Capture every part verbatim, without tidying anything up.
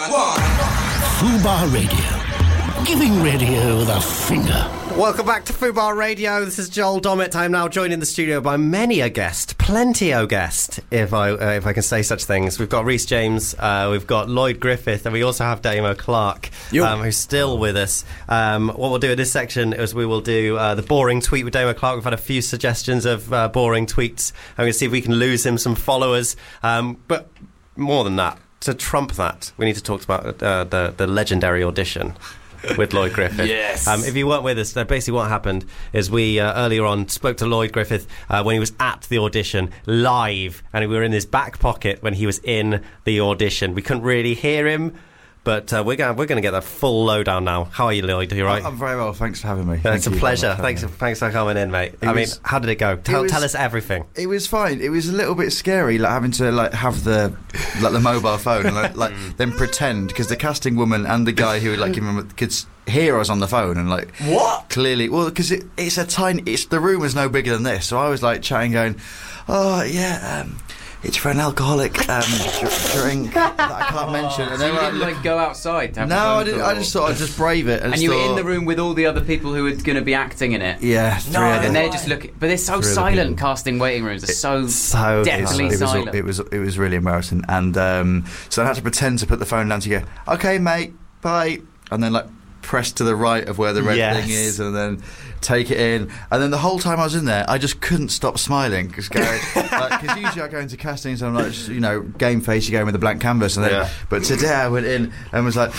Fubar Radio. Giving radio the finger. Welcome back to Fubar Radio. This is Joel Dommett. I'm now joined in the studio by many a guest, plenty o guest, if I uh, if I can say such things. We've got Rhys James, uh, we've got Lloyd Griffith, and we also have Damo Clark, um, who's still with us. Um, what we'll do in this section is we will do uh, the boring tweet with Damo Clark. We've had a few suggestions of uh, boring tweets. I'm going to see if we can lose him some followers. Um, but more than that, to trump that, we need to talk about uh, the, the legendary audition with Lloyd Griffith. Yes. Um, if you weren't with us, basically what happened is we uh, earlier on spoke to Lloyd Griffith uh, when he was at the audition live, and we were in his back pocket when he was in the audition. We couldn't really hear him, but uh, we're going we're going to get the full lowdown now. How are you, Lloyd? Are you right? I'm very well. Thanks for having me. Uh, it's a Thank pleasure. Thanks, for, thanks for coming in, mate. It I was, mean, how did it go? Tell, was, tell us everything. It was fine. It was a little bit scary, like having to like have the like the mobile phone and like, like then pretend, because the casting woman and the guy who like even could hear us on the phone and like what clearly well because it, it's a tiny it's the room was no bigger than this, so I was like chatting going, oh yeah um it's for an alcoholic um, dr- drink that I can't mention. And so then you I didn't look- like go outside to have no a phone I, didn't, call? I just thought I'd just brave it and, and you were thought, in the room with all the other people who were going to be acting in it. yeah three No, of them. and they're just looking, but they're so Three other silent. people. Casting waiting rooms are so, So deathly it was, silent. it was it was really embarrassing, and um, so I had to pretend to put the phone down to go, okay mate, bye, and then like press to the right of where the red Yes. thing is, and then take it in, and then the whole time I was in there I just couldn't stop smiling, because like, usually I go into castings and I'm like, just, you know, game face, you go in with a blank canvas, and then Yeah. but today I went in and was like,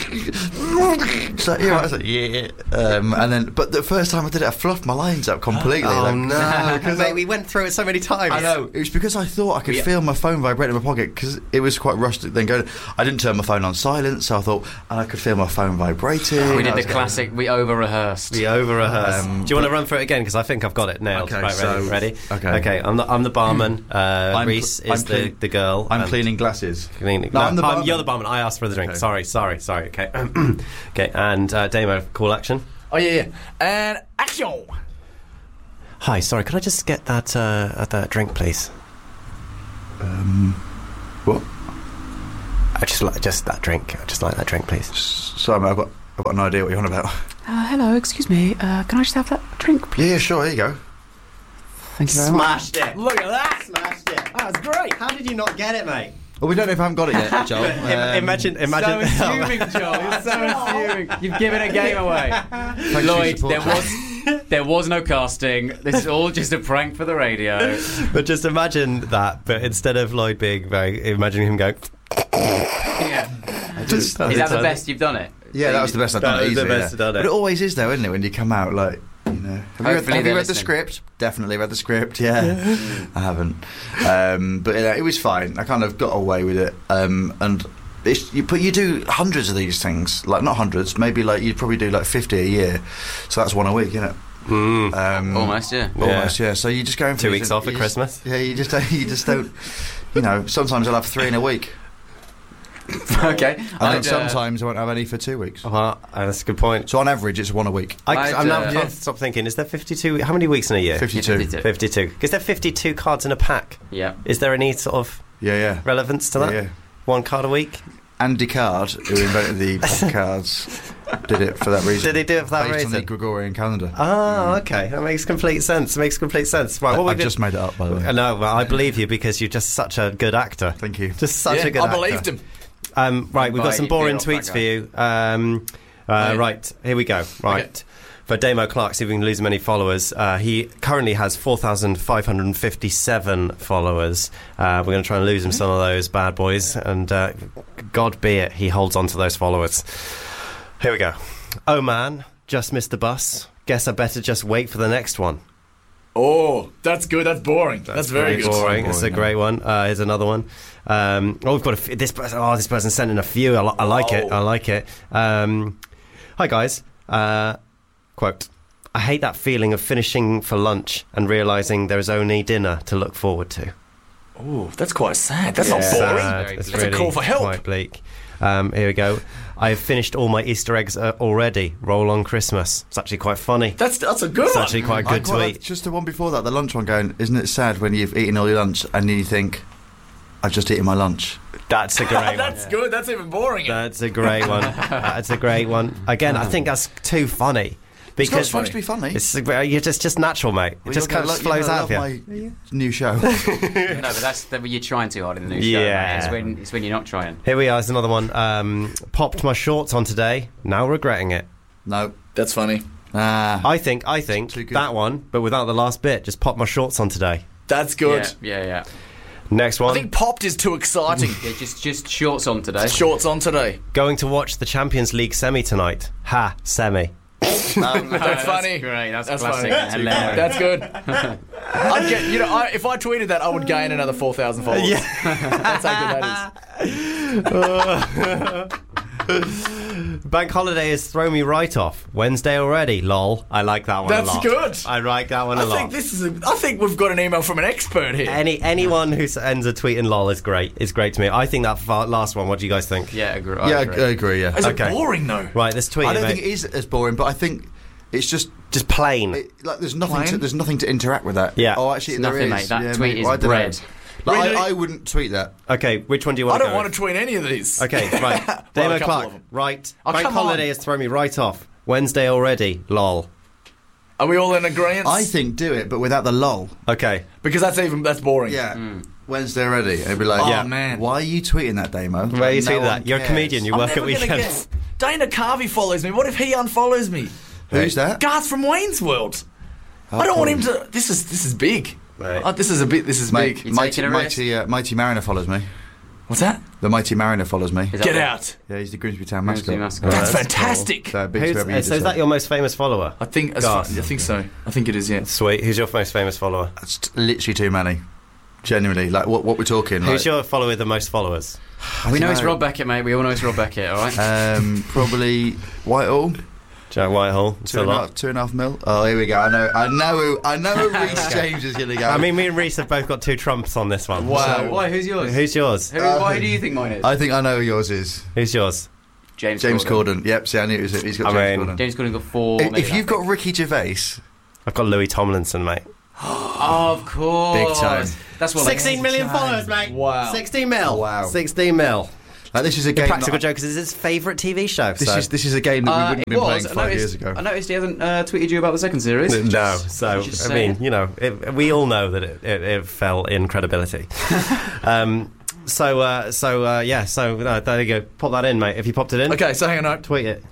so, yeah, I was like yeah, um, and then but the first time I did it I fluffed my lines up completely. Oh like, no! Because mate, we went through it so many times. I know. It was because I thought I could Yeah. feel my phone vibrate in my pocket, because it was quite rushed. Then going, I didn't turn my phone on silent, so I thought and I could feel my phone vibrating. we did I the was going- classic. We over rehearsed. We over rehearsed. Um, Do you want to run through it again? Because I think I've got it nailed. Okay, right, ready? so- ready? okay. Okay. I'm the I'm the barman. Uh, I'm Rhys cl- is I'm the, clean- the girl. I'm and cleaning glasses. Cleaning. No, I'm the barman. you're the barman. I asked for the drink. Okay. Sorry, sorry, sorry. Okay. Okay. And uh, Damo, call action. Oh yeah, yeah. And action. Hi. Sorry. Could I just get that uh, that drink, please? Um, what? I just like just that drink. I just like that drink, please. Sorry, mate, I've got I've got no idea what you're on about. Uh, hello, excuse me. Uh, can I just have that drink, please? Yeah, yeah, sure. Here you go. Thank you very much. Smashed it. Look at that. Smashed it. That was great. How did you not get it, mate? Well, we don't know if I haven't got it yet, Joel. Im- imagine, imagine. So assuming, Joel. You're so assuming. You've given a game away. Thanks for your Lloyd, support, there Joel. was there was no casting. This is all just a prank for the radio. But just imagine that. But instead of Lloyd being very, imagine him going. Yeah. Just- Is that the best you've done it? Yeah, that was the best I've That done it was the easily. best yeah. you've done it. But it always is, though, isn't it? When you come out, like, you know. Have you read, Hopefully have you they're read the listening. script? Definitely read the script. Yeah, I haven't. Um, but yeah, it was fine. I kind of got away with it. Um, and it's, you, but you do hundreds of these things, like not hundreds, maybe like you'd probably do like fifty a year. So that's one a week, isn't it? Mm. Um, Almost, yeah. Almost, yeah. So you just go in for Two these weeks and off at you Christmas. Just, yeah, you just don't, you just don't. You know, sometimes I'll have three in a week, Okay. and I'd, then uh, sometimes I won't have any for two weeks. Well, uh, that's a good point. So on average, it's one a week. I, I'd, I'm now uh, trying to stop thinking. Is there fifty-two? How many weeks in a year? Fifty-two. fifty-two. fifty-two. Is there fifty-two cards in a pack? Yeah. Is there any sort of Yeah, yeah. relevance to that? Yeah, yeah. One card a week? Andy Card, who invented the pack of cards, did it for that reason. Did he do it for that Based on the reason? Gregorian calendar. Oh, okay. That makes complete sense. Makes complete sense. Right, I, what we I've did- just made it up, by the way. I know, well, I believe you because you're just such a good actor. Thank you. Just such Yeah, a good I actor. believed him. Um, right, we've got Right, some you boring beat off tweets that for you. Um, uh, Right. right, here we go. Right. Okay. For Damo Clark, see if we can lose him any followers. Uh, he currently has four thousand five hundred fifty-seven followers. Uh, we're going to try and lose him some of those bad boys. And uh, God be it, he holds on to those followers. Here we go. Oh, man, just missed the bus. Guess I better just wait for the next one. Oh, that's good. That's boring. That's, very Very good. boring. So It's a boring, great one. Uh, here's another one. Um, oh, we've got a f- this person. Oh, this person sent in a few. I, li- I like it. Oh. I like it. Um, hi guys. Uh, quote: I hate that feeling of finishing for lunch and realising there is only dinner to look forward to. Oh, that's quite sad. That's Yeah. not boring. Sad. It's That's a really call for help. quite bleak. Um, here we go. I have finished all my Easter eggs uh, already. Roll on Christmas. It's actually quite funny. That's that's a good It's one. actually quite a I good quite like tweet. just the one before that, the lunch one, going, isn't it sad when you've eaten all your lunch and you think, I've just eaten my lunch. That's a great one. That's good. That's even boring. That's a great one. That's a great one. Again, I think that's too funny. It's not Because supposed to be funny. it's, you're just, just natural, mate. It Well, just you're kind of gonna flows lo- out you're of you. gonna love my new show. No, but that's the, you're trying too hard in the new show. Yeah. Mate. It's when it's when you're not trying. Here we are. There's another one. Um, popped my shorts on today. Now regretting it. No. That's funny. Ah. I think. I think Too good. that one, but without the last bit. Just popped my shorts on today. That's good. Yeah, yeah, yeah. Next one. I think popped is too exciting. Yeah, just just shorts on today. Shorts on today. Going to watch the Champions League semi tonight. Ha, semi. That's funny. Great. That's, That's classic. funny. Hilarious. That's good. I'd get, you know, I, if I tweeted that, I would gain another four thousand followers. That's how good that is. Bank holiday has thrown me right off. Wednesday already. Lol. I like that one That's a lot. good. I like that one a I lot. think this is. A, I think we've got an email from an expert here. Any anyone who s- ends a tweet in lol is great. Is great to me. I think that fa- last one. What do you guys think? Yeah, agree. Yeah, I agree. I agree, yeah. Is okay. it boring though? Right. This tweet. I don't mate. think it is as boring, but I think it's just... Just plain. It, like there's nothing to Plain? there's nothing to interact with that. Yeah. Oh, actually, It's there nothing, is. mate. That yeah, tweet mate, is I don't know. bread. Like, Really? I, I wouldn't tweet that. Okay. Which one do you want I to don't go want with? to tweet any of these. Okay. Right. Well, Damo a couple Clark. of them. Right. Oh, Bank come on. holiday has thrown me right off. Wednesday already. Lol. Are we all in agreement? I think do it, but without the lol. Okay. because that's even that's boring. Yeah. Wednesday already. It'd be like, Oh, Yeah. man. why are you tweeting that, Damo? Where are you No tweeting one that? You're a cares. comedian. You I'm work never at gonna weekends. get. Dana Carvey follows me. What if he unfollows me? Who's that? Garth from Wayne's World. Oh, I don't want cool. him to. This is this is big. Right. Oh, this is a bit. This is Mate, big. You Mighty, taking a risk? Mighty, uh, Mighty Mariner follows me. What's that? The Mighty Mariner follows me. Is that Get what- out. Yeah, he's the Grimsby Town Grimsby mascot. mascot. That's, that's fantastic. So, big Who's, to whoever you uh, just so is said. that your most famous follower? I think. As Garth. far, I think so. I think it is. Yeah. Sweet. Who's your most famous follower? That's t- literally too many. Genuinely, like what what we're talking. Who's like, your follower with the most followers? We know don't it's know. Rob Beckett, mate. We all know it's Rob Beckett. All right. Um, probably Whitehall. Jack Whitehall. It's Two a and a lot. half, two and a half mil. Oh, here we go. I know, I know, who, I know who Reece James is going to go. I mean, me and Reese have both got two trumps on this one. Wow. So, why? Who's yours? Who's yours? Who, Uh, why do you think mine is? I think I know who yours is. Who's yours? James. James Corden. Corden. Yep. See, I knew it was. He's got I James mean- Corden. James Corden got four. If, maybe if you've that. got Ricky Gervais, I've got Louis Tomlinson, mate. of course, Big time. That's what. sixteen million followers, mate. Wow. sixteen mil. Wow. sixteen mil. like this is a game. Practical that I- Jokers is his favourite T V show. This so. is this is a game that we Uh, wouldn't it have been was. playing I five noticed, years ago. I noticed he hasn't uh, tweeted you about the second series. No, so Just I saying. mean, you know, it, we all know that it, it, it fell in credibility. um, so, uh, so uh, yeah, so uh, there you go. Pop that in, mate. If you popped it in, Okay. So hang on. No. tweet it.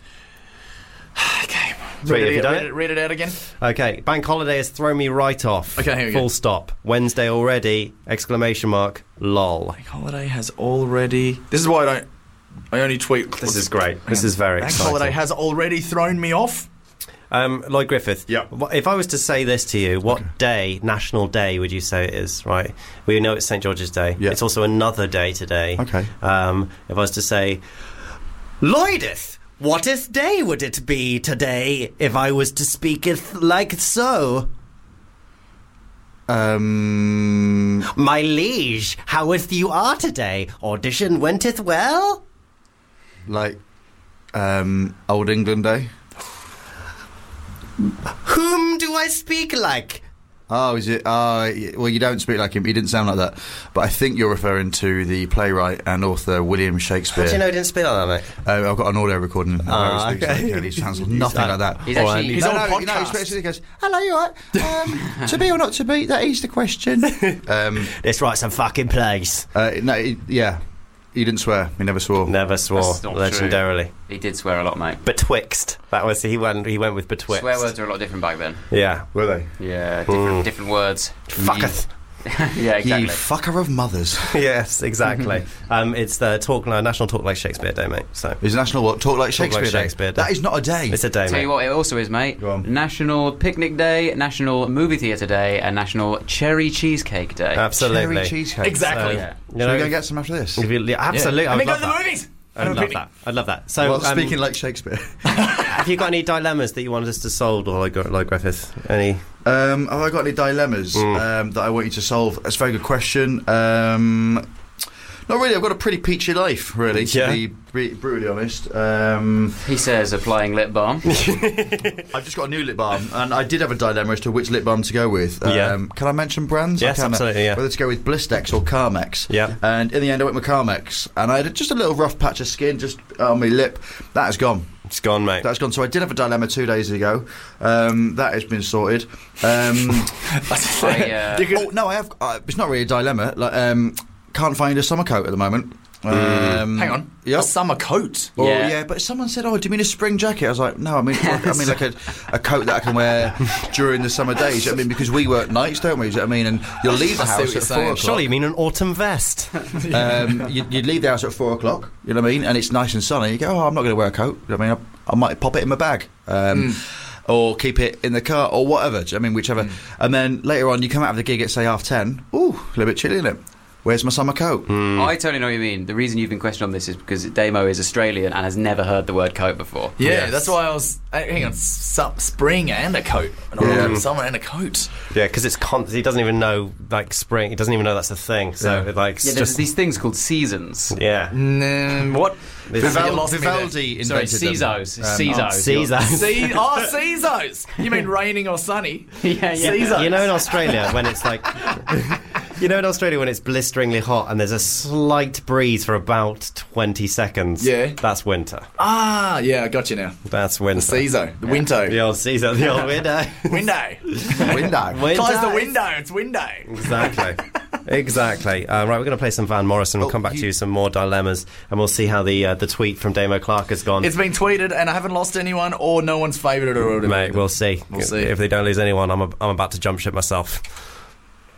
Okay. Tweet it Read if you it, done read it. it. Read it out again. Okay, bank holiday has thrown me right off. Okay, here we Full go. stop. Wednesday already! Exclamation mark. Lol. Bank holiday has already. This is why I don't. I only tweet. This is great. This is very Bank exciting. holiday has already thrown me off. Um, Lloyd Griffith. Yeah. wh- If I was to say this to you, what day, national day, would you say it is? Right. We know it's Saint George's Day. Yeah. It's also another day today. Okay. Um, if I was to say, Lloydith, whateth day would it be today if I was to speaketh like so? Um, My liege, howeth you are today? Audition wenteth well? like, um, Old England Day. Whom do I speak like? Oh, is it? Uh, y- well, you don't speak like him. He didn't sound like that. But I think you're referring to the playwright and author William Shakespeare. How do you know he didn't speak like that, mate? Uh, I've got an audio recording. of Ah, where he speaks okay. like, and he sounds nothing like that. He's All actually. right. He's His on own no, no, podcast. he goes, hello, you all right? Um, to be or not to be, that is the question. um, Let's write some fucking plays. uh, no, he, yeah, he didn't swear. He never swore. Never swore, That's not legendarily. He did swear a lot, mate. Betwixt. That was he went. He went with betwixt. Swear words are a lot different back then. Yeah. Were they? Yeah, different, different words. Fucketh. Yeah, exactly. You fucker of mothers. Yes, exactly. um, it's the talk uh, National Talk Like Shakespeare Day, mate. So Is National what? Talk like Talk Like Shakespeare, Day. Shakespeare Day. That is not a day. it's a day, Tell mate. you what, it also is, mate. Go on. National Picnic Day, National Movie Theatre Day, and National Cherry Cheesecake Day. Absolutely. Cherry cheesecake. Exactly. Yeah. You Should know, we go and get some after this? if you- yeah, absolutely. Yeah. I I would mean, go love to the that. movies. I'd Have a love picnic. that. I'd love that. So, Well, um, speaking like Shakespeare. have you got any dilemmas that you wanted us to solve, or like, like Griffith? Any? Um, have I got any dilemmas Mm. um, that I want you to solve? That's a very good question. Um, Not really. I've got a pretty peachy life, really, to Yeah. be br- brutally honest. Um, He says applying lip balm. I've just got a new lip balm, and I did have a dilemma as to which lip balm to go with. Um, Yeah. Can I mention brands? Yes, I can, uh, absolutely, yeah. Whether to go with Blistex or Carmex. Yeah. And in the end, I went with Carmex, and I had just a little rough patch of skin just on my lip. That has gone. It's gone, mate. That's gone. So I did have a dilemma two days ago. Um, that has been sorted. Um, I, uh, oh no, I have. Uh, it's not really a dilemma. Like, um, can't find a summer coat at the moment. Um, Hang on. Yep. A summer coat. Oh Yeah. yeah. But someone said, "Oh, do you mean a spring jacket?" I was like, "No, I mean, I mean like a, a coat that I can wear during the summer days." I mean, because we work nights, don't we? You know what I mean, and you'll leave the I see house what at you're four saying. o'clock. Surely you mean an autumn vest? um, you'd, you'd leave the house at four o'clock. You know what I mean? And it's nice and sunny. You go, "Oh, I'm not going to wear a coat." You know what I mean? I, I might pop it in my bag. Um, Or keep it in the car, or whatever. Do you know what I mean, whichever. And then later on, you come out of the gig at say half ten. Ooh, a little bit chilly, isn't it? Where's my summer coat? I totally know what you mean. The reason you've been questioned on this is because Damo is Australian and has never heard the word coat before. Yeah, Yes. that's why I was. Uh, hang on, su- spring and a coat, and Yeah. autumn, summer and a coat. Yeah, because it's con- he doesn't even know like spring. He doesn't even know that's a thing. So Yeah. it, like, it's Yeah, there's just these things called seasons. yeah. Mm, what? Vival- You lost me there. Vivaldi Sorry, invented them. Caesars. Um, Caesars. Caesar. See, oh, Caesars. You mean raining or sunny? Yeah, yeah. Caesars. You know, in Australia when it's like, you know, in Australia when it's blisteringly hot and there's a slight breeze for about twenty seconds. Yeah. that's winter. Ah, yeah, I got you now. That's winter. The Caesar, the window, The old Caesar, the old window. window. Window. Close the window. It's window. Exactly. Exactly. Uh, right, we're going to play some Van Morrison. We'll Oh, come back you- to you some more dilemmas, and we'll see how the uh, the tweet from Damo Clark has gone. It's been tweeted, and I haven't lost anyone, or no one's favoured it or whatever. Mate, we'll see. We'll see. If they don't lose anyone, I'm a, I'm about to jump ship myself.